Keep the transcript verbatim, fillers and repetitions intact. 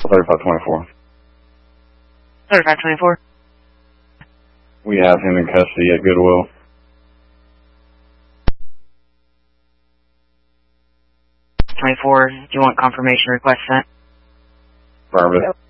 thirty-five twenty-four. thirty-five twenty-four. We have him in custody at Goodwill. twenty-four, do you want confirmation request sent? Affirmative.